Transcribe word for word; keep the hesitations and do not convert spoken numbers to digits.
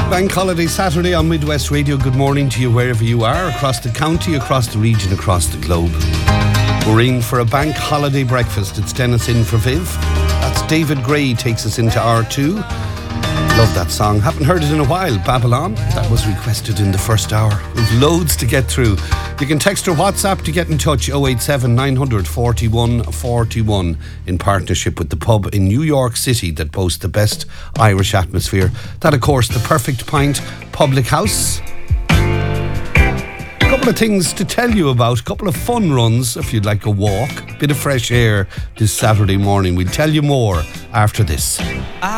Bank Holiday Saturday on Midwest Radio. Good morning to you wherever you are, across the county, across the region, across the globe. We're in for a bank holiday breakfast. It's Dennis in for Viv. That's David Gray takes us into R two. Love that song. Haven't heard it in a while. Babylon. That was requested in the first hour. We've loads to get through. You can text or WhatsApp to get in touch oh eight seven nine hundred forty-one forty-one in partnership with the pub in New York City that boasts the best Irish atmosphere. That, of course, the Perfect Pint Public House. A couple of things to tell you about. A couple of fun runs if you'd like a walk. Bit of fresh air this Saturday morning. We'll tell you more after this.